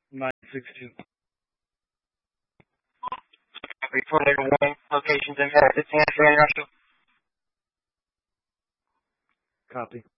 962. Report later warning. Locations in 15 Russia. Copy.